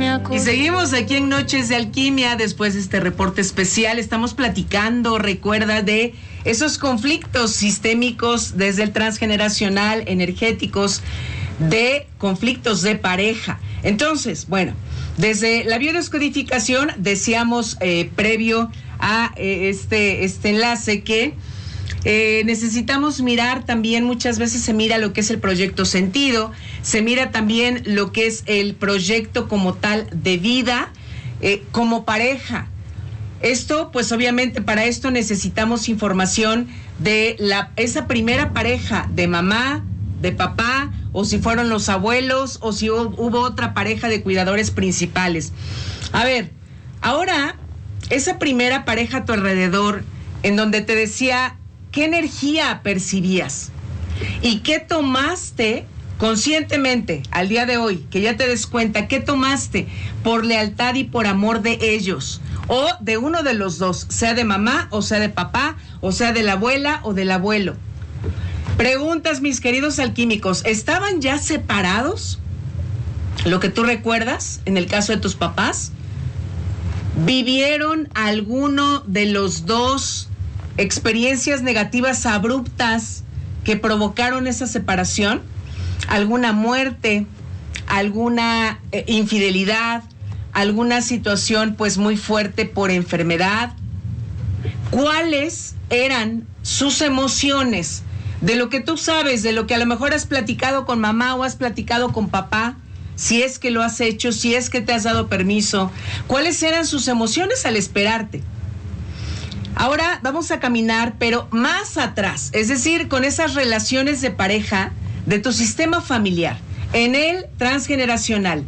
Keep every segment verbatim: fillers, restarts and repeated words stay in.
Y seguimos aquí en Noches de Alquimia después de este reporte especial. Estamos platicando, recuerda, de esos conflictos sistémicos desde el transgeneracional, energéticos, de conflictos de pareja. Entonces, bueno, desde la biodescodificación decíamos eh, previo a eh, este, este enlace que Eh, necesitamos mirar también, muchas veces se mira lo que es el proyecto sentido, se mira también lo que es el proyecto como tal de vida, eh, como pareja. Esto, pues obviamente para esto necesitamos información de la, esa primera pareja de mamá, de papá, o si fueron los abuelos, o si hubo, hubo otra pareja de cuidadores principales. A ver, ahora, esa primera pareja a tu alrededor, en donde te decía, ¿qué energía percibías? ¿Y qué tomaste conscientemente al día de hoy? Que ya te des cuenta, ¿qué tomaste por lealtad y por amor de ellos? O de uno de los dos, sea de mamá, o sea de papá, o sea de la abuela o del abuelo. Preguntas, mis queridos alquímicos, ¿estaban ya separados? Lo que tú recuerdas, en el caso de tus papás. ¿Vivieron alguno de los dos experiencias negativas abruptas que provocaron esa separación? ¿Alguna muerte? ¿Alguna eh, infidelidad? ¿Alguna situación pues muy fuerte por enfermedad? ¿Cuáles eran sus emociones? De lo que tú sabes, de lo que a lo mejor has platicado con mamá o has platicado con papá, si es que lo has hecho, si es que te has dado permiso, ¿cuáles eran sus emociones al esperarte? Ahora vamos a caminar, pero más atrás, es decir, con esas relaciones de pareja de tu sistema familiar, en el transgeneracional.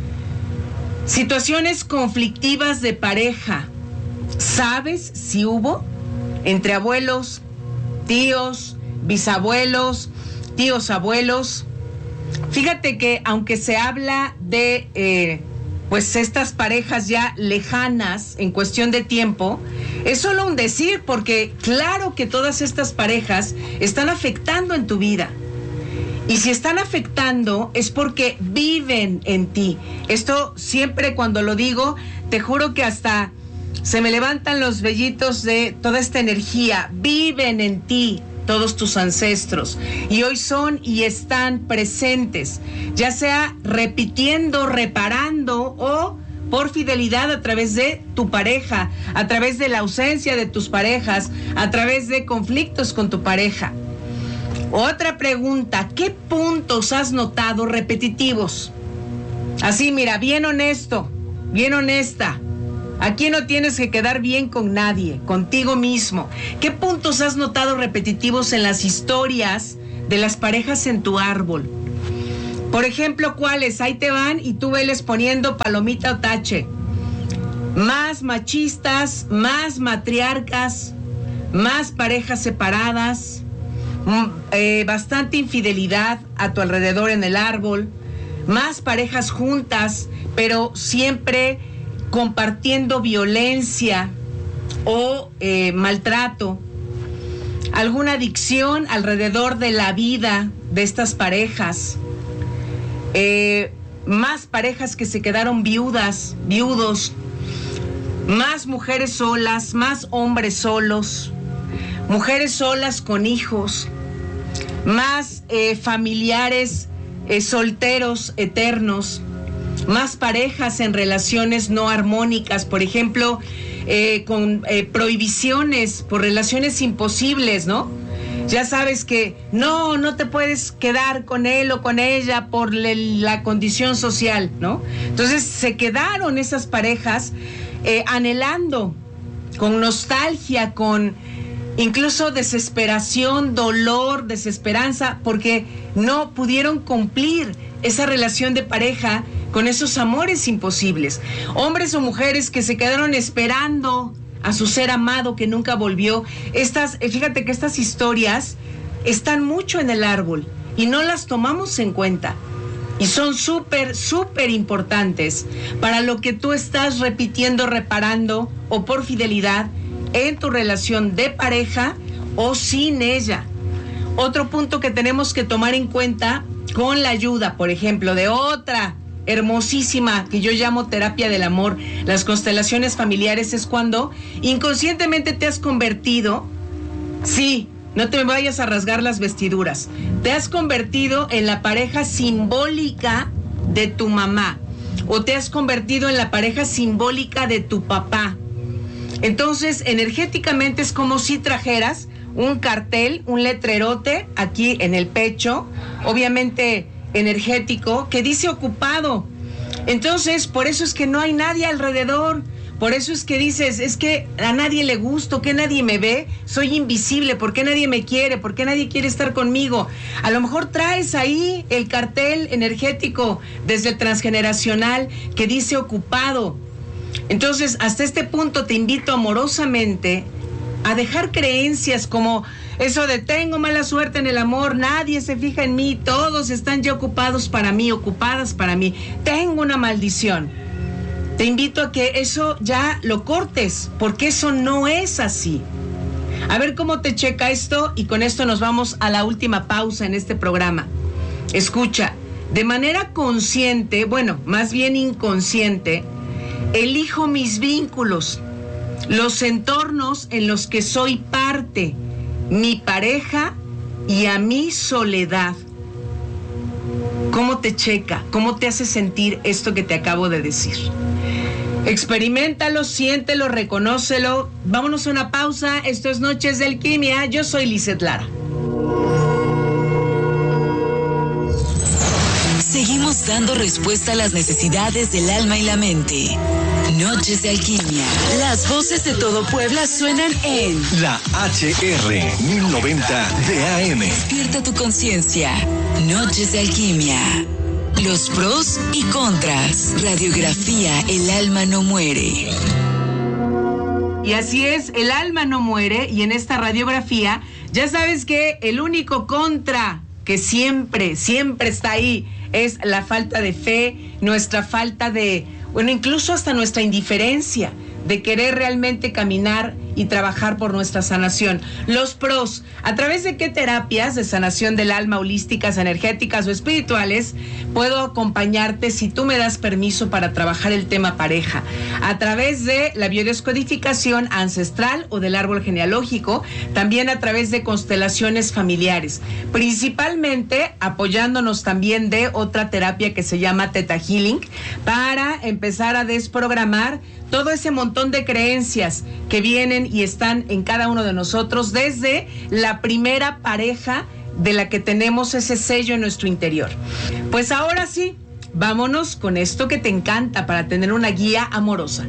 Situaciones conflictivas de pareja, ¿sabes si hubo entre abuelos, tíos, bisabuelos, tíos abuelos? Fíjate que aunque se habla de eh, pues estas parejas ya lejanas en cuestión de tiempo, es solo un decir, porque claro que todas estas parejas están afectando en tu vida. Y si están afectando es porque viven en ti. Esto siempre cuando lo digo, te juro que hasta se me levantan los vellitos de toda esta energía. Viven en ti todos tus ancestros y hoy son y están presentes, ya sea repitiendo, reparando o por fidelidad a través de tu pareja, a través de la ausencia de tus parejas, a través de conflictos con tu pareja. Otra pregunta, ¿qué puntos has notado repetitivos? Así, mira, bien honesto, bien honesta. Aquí no tienes que quedar bien con nadie, contigo mismo. ¿Qué puntos has notado repetitivos en las historias de las parejas en tu árbol? Por ejemplo, ¿cuáles? Ahí te van y tú veles poniendo palomita o tache. Más machistas, más matriarcas, más parejas separadas, eh, bastante infidelidad a tu alrededor en el árbol, más parejas juntas, pero siempre compartiendo violencia o eh, maltrato, alguna adicción alrededor de la vida de estas parejas, eh, más parejas que se quedaron viudas, viudos, más mujeres solas, más hombres solos, mujeres solas con hijos, más eh, familiares eh, solteros eternos, más parejas en relaciones no armónicas, por ejemplo, eh, con eh, prohibiciones por relaciones imposibles, ¿no? Ya sabes que no, no te puedes quedar con él o con ella por le, la condición social, ¿no? Entonces se quedaron esas parejas eh, anhelando, con nostalgia, con incluso desesperación, dolor, desesperanza, porque no pudieron cumplir esa relación de pareja con esos amores imposibles. Hombres o mujeres que se quedaron esperando a su ser amado que nunca volvió. Estas, fíjate que estas historias están mucho en el árbol y no las tomamos en cuenta. Y son súper, súper importantes para lo que tú estás repitiendo, reparando o por fidelidad en tu relación de pareja o sin ella. Otro punto que tenemos que tomar en cuenta con la ayuda, por ejemplo, de otra hermosísima que yo llamo terapia del amor, las constelaciones familiares, es cuando inconscientemente te has convertido, sí, no te vayas a rasgar las vestiduras, te has convertido en la pareja simbólica de tu mamá o te has convertido en la pareja simbólica de tu papá. Entonces, energéticamente es como si trajeras un cartel, un letrerote aquí en el pecho, obviamente energético, que dice ocupado. Entonces, por eso es que no hay nadie alrededor. Por eso es que dices, es que a nadie le gusto, que nadie me ve, soy invisible, ¿por qué nadie me quiere? ¿Por qué nadie quiere estar conmigo? A lo mejor traes ahí el cartel energético desde el transgeneracional que dice ocupado. Entonces, hasta este punto te invito amorosamente a dejar creencias como eso de tengo mala suerte en el amor, nadie se fija en mí, todos están ya ocupados para mí, ocupadas para mí, tengo una maldición. Te invito a que eso ya lo cortes, porque eso no es así. A ver cómo te checa esto y con esto nos vamos a la última pausa en este programa. Escucha, de manera consciente, bueno, más bien inconsciente, elijo mis vínculos, los entornos en los que soy parte, mi pareja y a mi soledad. ¿Cómo te checa? ¿Cómo te hace sentir esto que te acabo de decir? Experiméntalo, siéntelo, reconócelo. Vámonos a una pausa. Esto es Noches de Alquimia. Yo soy Lizeth Lara. Seguimos dando respuesta a las necesidades del alma y la mente. Noches de Alquimia. Las voces de todo Puebla suenan en la H R mil noventa de A M. Despierta tu conciencia. Noches de Alquimia. Los pros y contras. Radiografía, el alma no muere. Y así es, el alma no muere. Y en esta radiografía, ya sabes que el único contra que siempre, siempre está ahí es la falta de fe, nuestra falta de, bueno, incluso hasta nuestra indiferencia de querer realmente caminar y trabajar por nuestra sanación. Los pros, ¿a través de qué terapias de sanación del alma, holísticas, energéticas o espirituales puedo acompañarte si tú me das permiso para trabajar el tema pareja? A través de la biodescodificación ancestral o del árbol genealógico, también a través de constelaciones familiares, principalmente apoyándonos también de otra terapia que se llama Theta Healing, para empezar a desprogramar todo ese montón de creencias que vienen y están en cada uno de nosotros desde la primera pareja de la que tenemos ese sello en nuestro interior. Pues ahora sí, vámonos con esto que te encanta para tener una guía amorosa.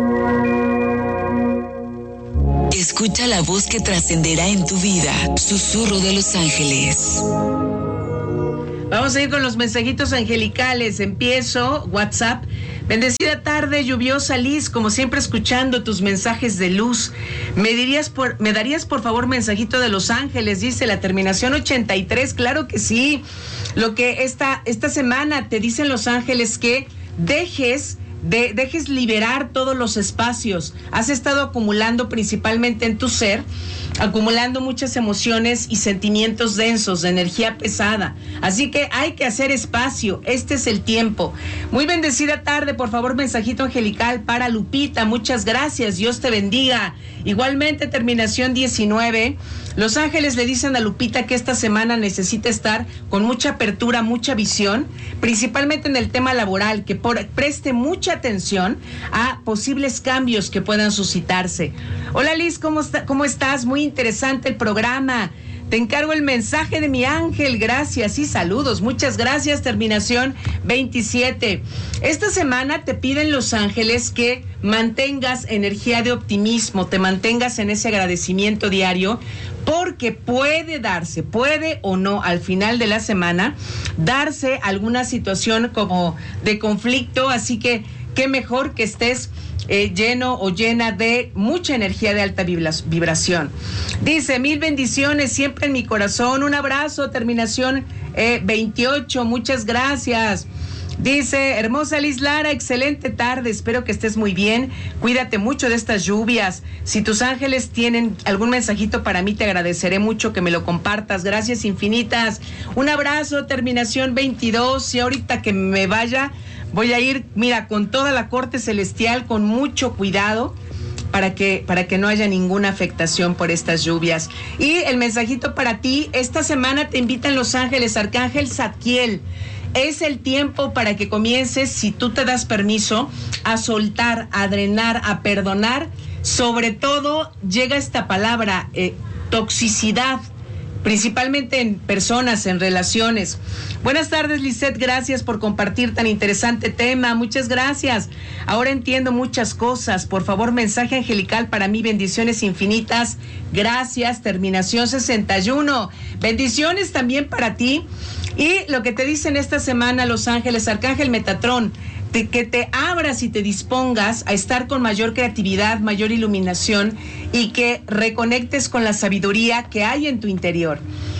Escucha la voz que trascenderá en tu vida. Susurro de los ángeles. Vamos a ir con los mensajitos angelicales. Empiezo, WhatsApp. Bendecida tarde, lluviosa Liz, como siempre escuchando tus mensajes de luz. ¿Me dirías por, me darías por favor mensajito de Los Ángeles? Dice la terminación ochenta y tres, claro que sí. Lo que esta, esta semana te dicen Los Ángeles que dejes... De, dejes liberar todos los espacios. Has estado acumulando principalmente en tu ser, acumulando muchas emociones y sentimientos densos, de energía pesada. Así que hay que hacer espacio. Este es el tiempo. Muy bendecida tarde, por favor, mensajito angelical para Lupita. Muchas gracias. Dios te bendiga. Igualmente, terminación diecinueve. Los Ángeles le dicen a Lupita que esta semana necesita estar con mucha apertura, mucha visión, principalmente en el tema laboral, que por, preste mucha atención a posibles cambios que puedan suscitarse. Hola Liz, ¿cómo, está, cómo estás? Muy interesante el programa. Te encargo el mensaje de mi ángel, gracias y saludos. Muchas gracias, terminación veintisiete. Esta semana te piden Los Ángeles que mantengas energía de optimismo, te mantengas en ese agradecimiento diario, porque puede darse, puede o no, al final de la semana, darse alguna situación como de conflicto, así que qué mejor que estés Eh, lleno o llena de mucha energía de alta vibración. Dice, mil bendiciones siempre en mi corazón, un abrazo, terminación eh, veintiocho, muchas gracias. Dice, hermosa Liz Lara, excelente tarde, espero que estés muy bien, cuídate mucho de estas lluvias. Si tus ángeles tienen algún mensajito para mí, te agradeceré mucho que me lo compartas, gracias infinitas. Un abrazo, terminación veintidós, y ahorita que me vaya, Voy a ir, mira, con toda la corte celestial, con mucho cuidado, para que, para que no haya ninguna afectación por estas lluvias. Y el mensajito para ti, esta semana te invitan Los Ángeles, Arcángel Zadkiel. Es el tiempo para que comiences, si tú te das permiso, a soltar, a drenar, a perdonar. Sobre todo, llega esta palabra, eh, toxicidad, principalmente en personas, en relaciones. Buenas tardes, Lisette, gracias por compartir tan interesante tema, muchas gracias. Ahora entiendo muchas cosas. Por favor, mensaje angelical para mí, bendiciones infinitas, gracias. Terminación sesenta y uno, bendiciones también para ti. Y lo que te dicen esta semana Los Ángeles, Arcángel Metatrón, te, que te abras y te dispongas a estar con mayor creatividad, mayor iluminación y que reconectes con la sabiduría que hay en tu interior.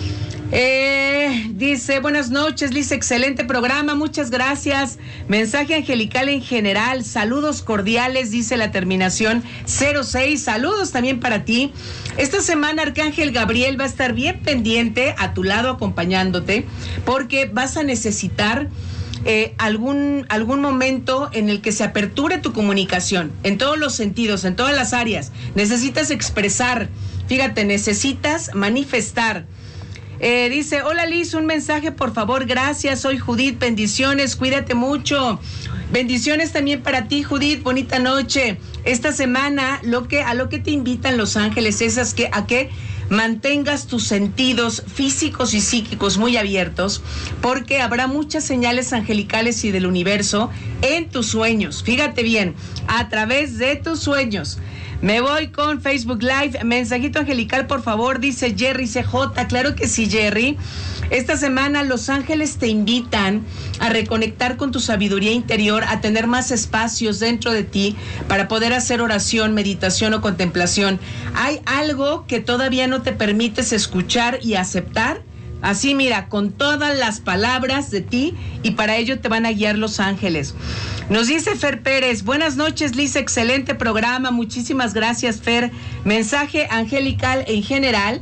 Eh, dice, buenas noches, Liz, excelente programa, muchas gracias. Mensaje angelical en general, saludos cordiales, dice la terminación cero seis, saludos también para ti. Esta semana Arcángel Gabriel va a estar bien pendiente a tu lado acompañándote, porque vas a necesitar eh, algún, algún momento en el que se aperture tu comunicación, en todos los sentidos, en todas las áreas. Necesitas expresar, fíjate, necesitas manifestar. Eh, dice, hola Liz, un mensaje por favor, gracias, soy Judith, bendiciones, cuídate mucho. Bendiciones también para ti, Judith, bonita noche. Esta semana lo que, a lo que te invitan Los Ángeles es a que, a que mantengas tus sentidos físicos y psíquicos muy abiertos, porque habrá muchas señales angelicales y del universo en tus sueños. Fíjate bien, a través de tus sueños. Me voy con Facebook Live. Mensajito angelical, por favor, dice Jerry C J. Claro que sí, Jerry. Esta semana Los Ángeles te invitan a reconectar con tu sabiduría interior, a tener más espacios dentro de ti para poder hacer oración, meditación o contemplación. ¿Hay algo que todavía no te permites escuchar y aceptar? Así, mira, con todas las palabras de ti, y para ello te van a guiar Los Ángeles. Nos dice Fer Pérez, buenas noches, Liz, excelente programa, muchísimas gracias, Fer. Mensaje angelical en general.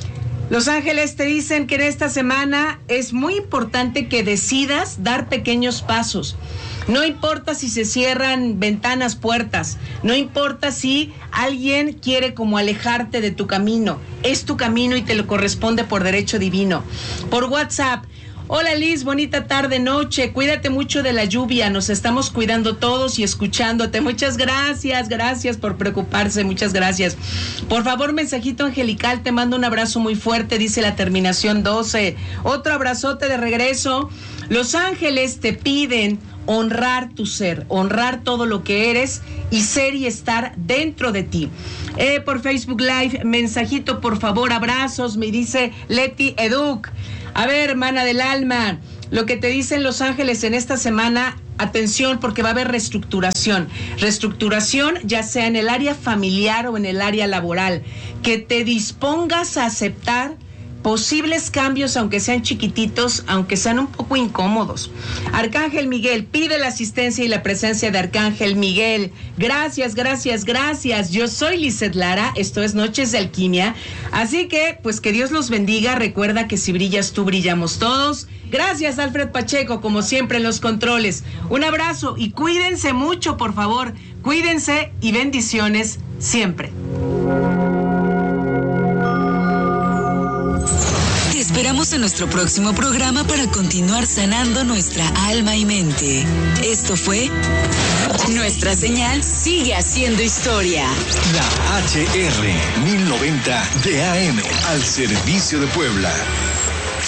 Los Ángeles te dicen que en esta semana es muy importante que decidas dar pequeños pasos. No importa si se cierran ventanas, puertas, no importa si alguien quiere como alejarte de tu camino, es tu camino y te lo corresponde por derecho divino. Por WhatsApp, hola Liz, bonita tarde, noche, cuídate mucho de la lluvia, nos estamos cuidando todos y escuchándote. Muchas gracias, gracias por preocuparse, muchas gracias. Por favor, mensajito angelical, te mando un abrazo muy fuerte, dice la terminación doce. Otro abrazote de regreso. Los Ángeles te piden honrar tu ser, honrar todo lo que eres y ser y estar dentro de ti. Eh, por Facebook Live, mensajito, por favor, abrazos, me dice Leti Educ. A ver, hermana del alma, lo que te dicen Los Ángeles en esta semana, atención, porque va a haber reestructuración. Reestructuración ya sea en el área familiar o en el área laboral. Que te dispongas a aceptar posibles cambios, aunque sean chiquititos, aunque sean un poco incómodos. Arcángel Miguel, pide la asistencia y la presencia de Arcángel Miguel. Gracias, gracias, gracias. Yo soy Lisette Lara, esto es Noches de Alquimia. Así que, pues que Dios los bendiga. Recuerda que si brillas tú, brillamos todos. Gracias, Alfred Pacheco, como siempre en los controles. Un abrazo y cuídense mucho, por favor. Cuídense y bendiciones siempre. Esperamos en nuestro próximo programa para continuar sanando nuestra alma y mente. Esto fue Nuestra Señal Sigue Haciendo Historia. La H R mil noventa de A M al servicio de Puebla.